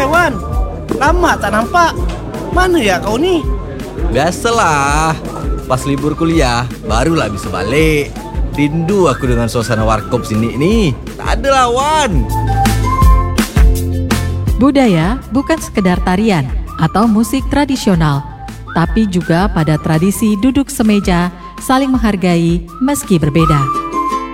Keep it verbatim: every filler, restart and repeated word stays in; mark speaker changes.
Speaker 1: Wan, lama tak nampak. Mana ya kau nih?
Speaker 2: Biasalah, pas libur kuliah barulah bisa balik. Rindu aku dengan suasana warkop sini nih. Tak ada lawan.
Speaker 3: Budaya bukan sekedar tarian atau musik tradisional, tapi juga pada tradisi duduk semeja, saling menghargai meski berbeda.